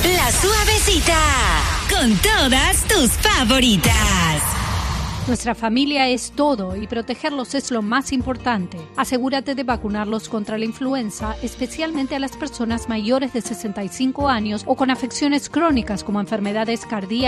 La Suavecita, con todas tus favoritas. Nuestra familia es todo y protegerlos es lo más importante. Asegúrate de vacunarlos contra la influenza, especialmente a las personas mayores de 65 años o con afecciones crónicas como enfermedades cardíacas